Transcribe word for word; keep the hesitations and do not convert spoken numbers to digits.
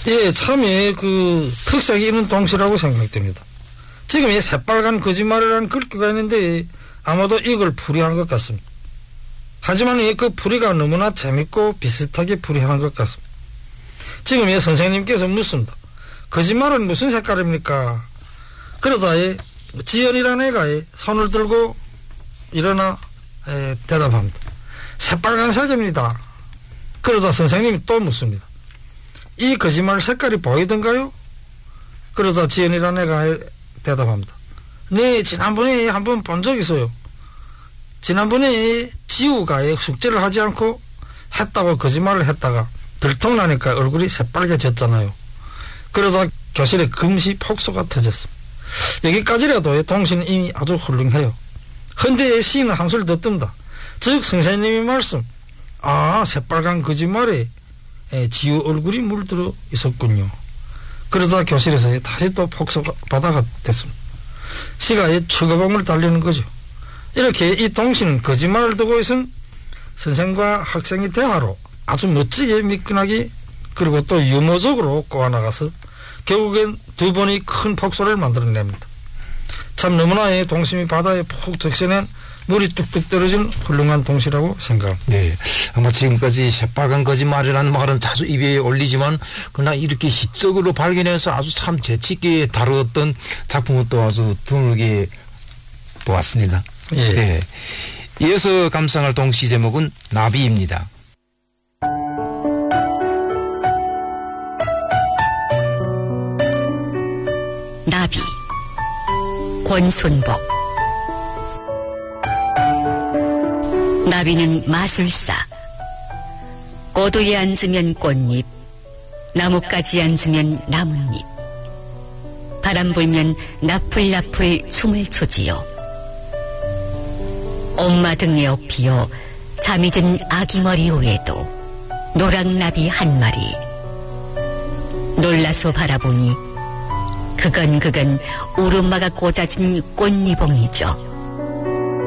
예, 참에 그 특색이 있는 동시라고 생각됩니다. 지금 이 새빨간 거짓말이라는 글귀가 있는데 아마도 이걸 풀이한 것 같습니다. 하지만 이 그 풀이가 너무나 재밌고 비슷하게 풀이한 것 같습니다. 지금 이 선생님께서 묻습니다. 거짓말은 무슨 색깔입니까? 그러자 이 지연이라는 애가 손을 들고 일어나 에, 대답합니다. 새빨간색입니다. 그러자 선생님이 또 묻습니다. 이 거짓말 색깔이 보이던가요? 그러자 지연이라는 애가 대답합니다. 네, 지난번에 한번 본 적 있어요. 지난번에 지우가 숙제를 하지 않고 했다고 거짓말을 했다가 들통나니까 얼굴이 새빨개졌잖아요. 그러자 교실에 금시 폭소가 터졌습니다. 여기까지라도 동시는 이미 아주 훌륭해요. 헌데 시인은 한술 더 뜬다. 즉 선생님의 말씀, 아, 새빨간 거짓말에 지우 얼굴이 물들어 있었군요. 그러자 교실에서 다시 또 폭소바다가 됐습니다. 시가 추가봉을 달리는 거죠. 이렇게 이 동시는 거짓말을 두고 있은 선생과 학생의 대화로 아주 멋지게 미끈하게 그리고 또 유머적으로 꼬아나가서 결국엔 두 번의 큰 폭소를 만들어냅니다. 참 너무나 동심이 바다에 푹 적셔낸 물이 뚝뚝 떨어진 훌륭한 동시라고 생각합니다. 네, 아마 지금까지 새빨간 거짓말이라는 말은 자주 입에 올리지만 그러나 이렇게 시적으로 발견해서 아주 참 재치있게 다루었던 작품은 또 아주 드물게 보았습니다. 예. 네. 이어서 감상할 동시 제목은 나비입니다. 나비 권순복. 나비는 마술사. 꼬두에 앉으면 꽃잎, 나뭇가지에 앉으면 나뭇잎. 바람 불면 나풀나풀 춤을 추지요. 엄마 등에 업히어 잠이 든 아기 머리 위에도 노랑나비 한 마리. 놀라서 바라보니 그건 그건 우르마가 꽂아진 꽃리봉이죠.